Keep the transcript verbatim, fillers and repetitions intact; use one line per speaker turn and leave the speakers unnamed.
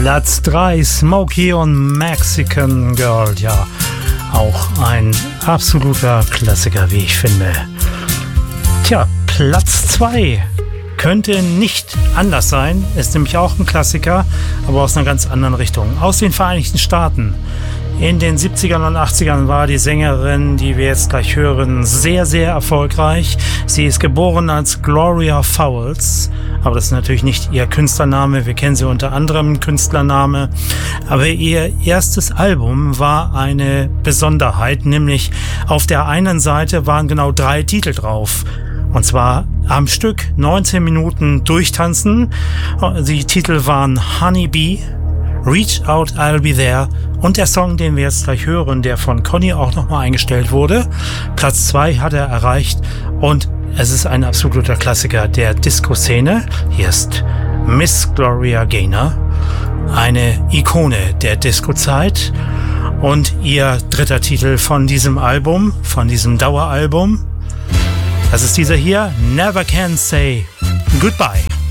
Platz drei, Smokey und Mexican Girl. Ja, auch ein absoluter Klassiker, wie ich finde. Tja, Platz zwei könnte nicht anders sein. Ist nämlich auch ein Klassiker, aber aus einer ganz anderen Richtung. Aus den Vereinigten Staaten. In den siebzigern und achtzigern war die Sängerin, die wir jetzt gleich hören, sehr, sehr erfolgreich. Sie ist geboren als Gloria Fowles, aber das ist natürlich nicht ihr Künstlername. Wir kennen sie unter anderem Künstlername. Aber ihr erstes Album war eine Besonderheit, nämlich auf der einen Seite waren genau drei Titel drauf. Und zwar am Stück neunzehn Minuten durchtanzen. Die Titel waren Honey Bee, Reach Out, I'll Be There und der Song, den wir jetzt gleich hören, der von Conny auch nochmal eingestellt wurde. Platz zwei hat er erreicht und es ist ein absoluter Klassiker der Disco-Szene. Hier ist Miss Gloria Gaynor, eine Ikone der Disco-Zeit und ihr dritter Titel von diesem Album, von diesem Daueralbum. Das ist dieser hier, Never Can Say Goodbye.